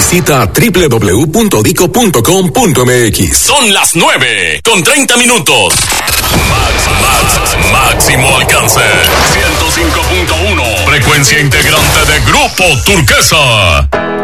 Visita www.dico.com.mx. Son las 9:30. Máximo alcance. 105.1. Frecuencia integrante de Grupo Turquesa.